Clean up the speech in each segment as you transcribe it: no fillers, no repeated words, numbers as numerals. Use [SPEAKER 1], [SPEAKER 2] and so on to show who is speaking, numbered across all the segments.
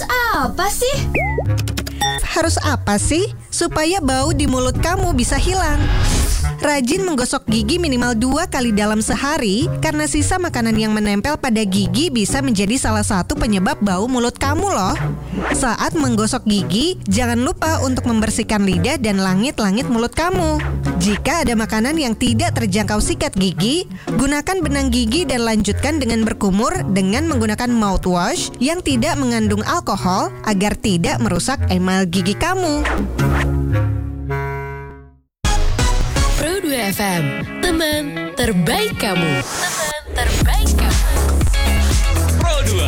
[SPEAKER 1] apa sih?
[SPEAKER 2] Harus apa sih? Supaya bau di mulut kamu bisa hilang. Rajin menggosok gigi minimal 2 kali dalam sehari, karena sisa makanan yang menempel pada gigi bisa menjadi salah satu penyebab bau mulut kamu loh. Saat menggosok gigi, jangan lupa untuk membersihkan lidah dan langit-langit mulut kamu. Jika ada makanan yang tidak terjangkau sikat gigi, gunakan benang gigi dan lanjutkan dengan berkumur dengan menggunakan mouthwash yang tidak mengandung alkohol agar tidak merusak emal gigi kamu.
[SPEAKER 3] Pro 2 FM, teman terbaik kamu. Teman terbaik kamu.
[SPEAKER 4] Pro 2.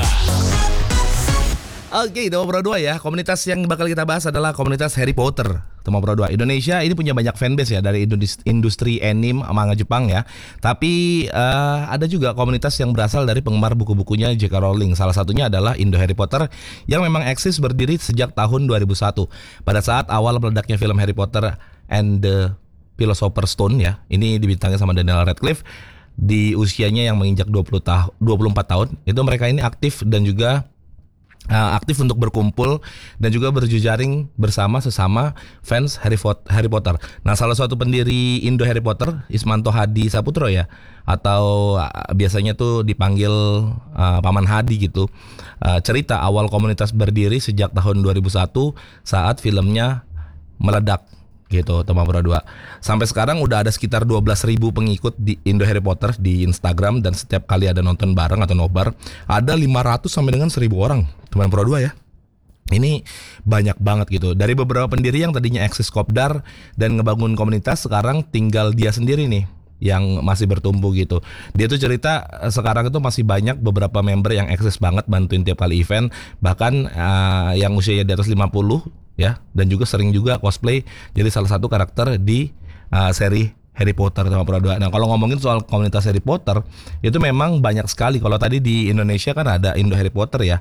[SPEAKER 4] Oke, teman Pro 2 ya. Komunitas yang bakal kita bahas adalah komunitas Harry Potter. Teman Pro 2. Indonesia ini punya banyak fanbase ya dari industri anime manga Jepang ya. Tapi ada juga komunitas yang berasal dari penggemar buku-bukunya J.K. Rowling. Salah satunya adalah Indo Harry Potter yang memang eksis berdiri sejak tahun 2001. Pada saat awal meledaknya film Harry Potter and the Philosopher's Stone ya. Ini dibintangi sama Daniel Radcliffe di usianya yang menginjak 24 tahun. Itu mereka ini aktif dan juga aktif untuk berkumpul dan juga berjejaring bersama sesama fans Harry Potter. Nah, salah satu pendiri Indo Harry Potter, Ismanto Hadi Saputro ya, atau biasanya tuh dipanggil Paman Hadi gitu. Cerita awal komunitas berdiri sejak tahun 2001 saat filmnya meledak gitu, teman Pro 2. Sampai sekarang udah ada sekitar 12.000 pengikut di Indo Harry Potter di Instagram, dan setiap kali ada nonton bareng atau nobar ada 500 sampai dengan 1.000 orang, teman Pro 2 ya. Ini banyak banget gitu. Dari beberapa pendiri yang tadinya eksis kopdar dan ngebangun komunitas, sekarang tinggal dia sendiri nih yang masih bertumbuh gitu. Dia tuh cerita sekarang itu masih banyak beberapa member yang eksis banget bantuin tiap kali event, bahkan yang usianya di atas 50 ya, dan juga sering juga cosplay jadi salah satu karakter di seri Harry Potter sama Pro 2. Nah, kalau ngomongin soal komunitas Harry Potter itu memang banyak sekali. Kalau tadi di Indonesia kan ada Indo Harry Potter ya.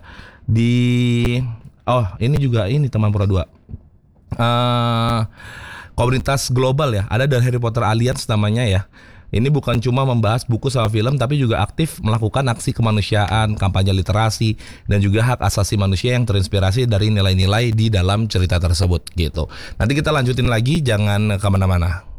[SPEAKER 4] Ini juga ini teman Pro 2. Komunitas global ya, ada dari Harry Potter Alliance namanya ya. Ini bukan cuma membahas buku sama film, tapi juga aktif melakukan aksi kemanusiaan, kampanye literasi, dan juga hak asasi manusia yang terinspirasi dari nilai-nilai di dalam cerita tersebut gitu. Nanti kita lanjutin lagi, jangan kemana-mana.